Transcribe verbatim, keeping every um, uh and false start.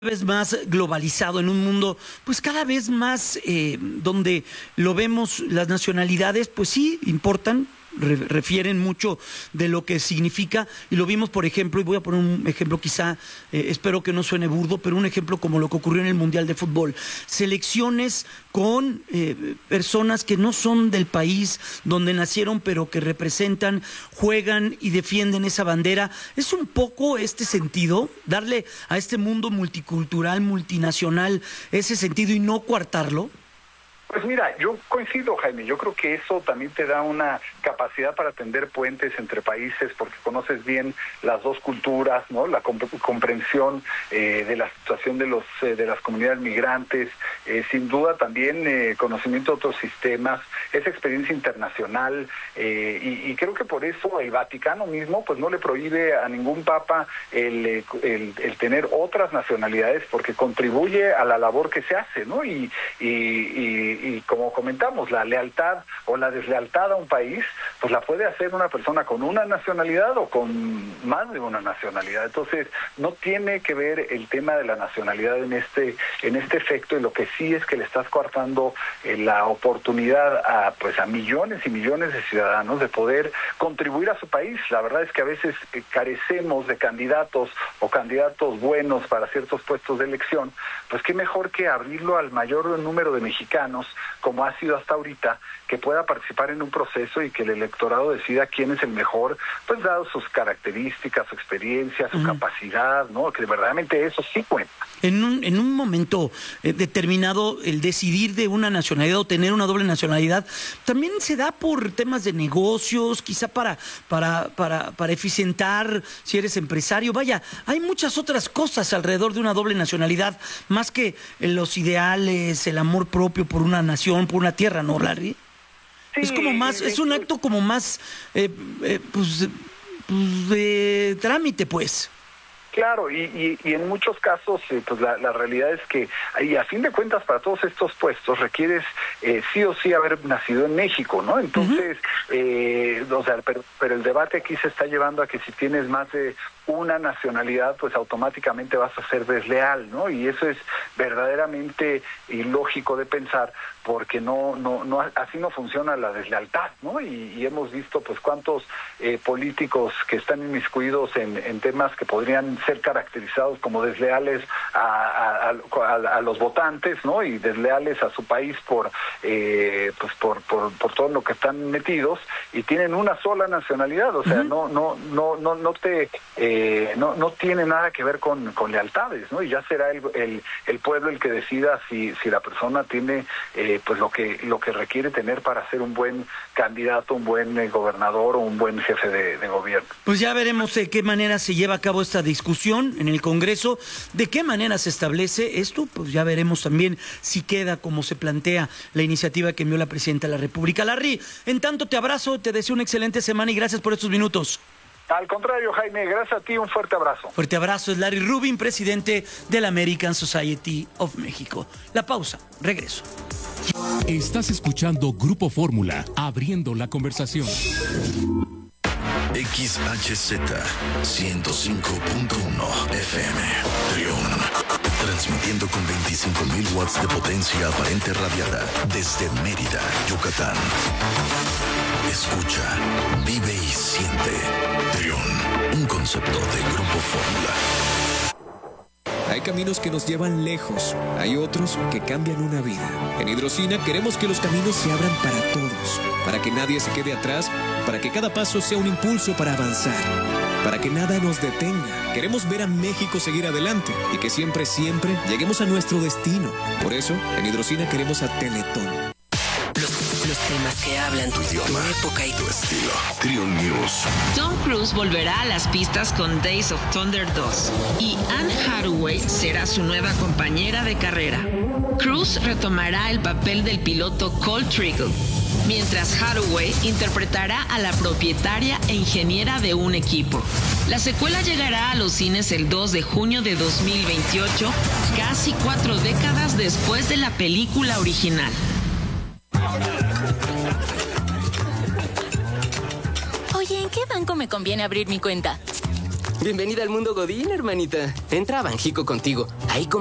vez más globalizado, en un mundo pues cada vez más eh, donde lo vemos, las nacionalidades pues sí importan, re, refieren mucho de lo que significa, y lo vimos por ejemplo, y voy a poner un ejemplo quizá, eh, espero que no suene burdo, pero un ejemplo como lo que ocurrió en el Mundial de Fútbol, selecciones con eh, personas que no son del país donde nacieron, pero que representan, juegan y defienden esa bandera. Es un poco este sentido, darle a este mundo multicultural, multinacional, ese sentido y no coartarlo. Pues mira, yo coincido, Jaime, yo creo que eso también te da una capacidad para tender puentes entre países porque conoces bien las dos culturas, ¿no? La comp- comprensión eh, de la situación de los eh, de las comunidades migrantes, eh, sin duda también eh, conocimiento de otros sistemas, esa experiencia internacional eh, y, y creo que por eso el Vaticano mismo pues no le prohíbe a ningún papa el, el, el tener otras nacionalidades porque contribuye a la labor que se hace, ¿no? Y, y, y y como comentamos, la lealtad o la deslealtad a un país, pues la puede hacer una persona con una nacionalidad o con más de una nacionalidad. Entonces, no tiene que ver el tema de la nacionalidad en este en este efecto, y lo que sí es que le estás coartando eh, la oportunidad a pues a millones y millones de ciudadanos de poder contribuir a su país. La verdad es que a veces eh, carecemos de candidatos o candidatos buenos para ciertos puestos de elección, pues qué mejor que abrirlo al mayor número de mexicanos, como ha sido hasta ahorita, que pueda participar en un proceso y que el electorado decida quién es el mejor, pues dado sus características, su experiencia, su uh-huh. capacidad, ¿no? Que verdaderamente eso sí cuenta. En un, en un momento eh, determinado, el decidir de una nacionalidad o tener una doble nacionalidad, también se da por temas de negocios, quizá para, para, para, para eficientar si eres empresario. Vaya, hay muchas otras cosas alrededor de una doble nacionalidad, más que los ideales, el amor propio por una nación, por una tierra, ¿no, Larry? Sí, es como más, es un acto como más, eh, eh, pues, pues, de trámite, pues. Claro, y, y, y en muchos casos, eh, pues la, la realidad es que, y a fin de cuentas, para todos estos puestos requieres eh, sí o sí haber nacido en México, ¿no? Entonces, uh-huh. eh, o sea, pero, pero el debate aquí se está llevando a que si tienes más de una nacionalidad, pues automáticamente vas a ser desleal, ¿no? Y eso es verdaderamente ilógico de pensar, porque no, no, no, así no funciona la deslealtad, ¿no? Y, y hemos visto, pues, cuántos eh, políticos que están inmiscuidos en, en temas que podrían ser caracterizados como desleales a, a, a, a los votantes, ¿no? Y desleales a su país por, eh, pues, por, por, por todo lo que están metidos, y tienen una sola nacionalidad, o sea, uh-huh. no, no, no, no, no te, eh, no, no tiene nada que ver con, con lealtades, ¿no? Y ya será el, el, el pueblo el que decida si, si la persona tiene eh, pues lo que lo que requiere tener para ser un buen candidato, un buen eh, gobernador o un buen jefe de, de gobierno. Pues ya veremos de qué manera se lleva a cabo esta discusión en el Congreso, de qué manera se establece esto, pues ya veremos también si queda como se plantea la iniciativa que envió la Presidenta de la República. Larry, en tanto te abrazo, te deseo una excelente semana y gracias por estos minutos. Al contrario, Jaime, gracias a ti, un fuerte abrazo. Fuerte abrazo, es Larry Rubin, presidente de la American Society of México. La pausa, regreso. Estás escuchando Grupo Fórmula, abriendo la conversación. X H Z ciento cinco punto uno F M, Trión, transmitiendo con veinticinco mil watts de potencia aparente radiada desde Mérida, Yucatán. Escucha, vive y siente. Trión, un concepto de Grupo Fórmula. Hay caminos que nos llevan lejos, hay otros que cambian una vida. En Hidrocina queremos que los caminos se abran para todos, para que nadie se quede atrás, para que cada paso sea un impulso para avanzar, para que nada nos detenga. Queremos ver a México seguir adelante y que siempre, siempre lleguemos a nuestro destino. Por eso, en Hidrocina queremos a Teletón. Los temas que hablan tu idioma, tu época y tu estilo. Trión News. Tom Cruise volverá a las pistas con Days of Thunder dos y Anne Hathaway será su nueva compañera de carrera. Cruise retomará el papel del piloto Cole Trickle, mientras Hathaway interpretará a la propietaria e ingeniera de un equipo. La secuela llegará a los cines el dos de junio de dos mil veintiocho, casi cuatro décadas después de la película original. Oye, ¿en qué banco me conviene abrir mi cuenta? Bienvenida al mundo Godín, hermanita. Entra a Banjico contigo. Ahí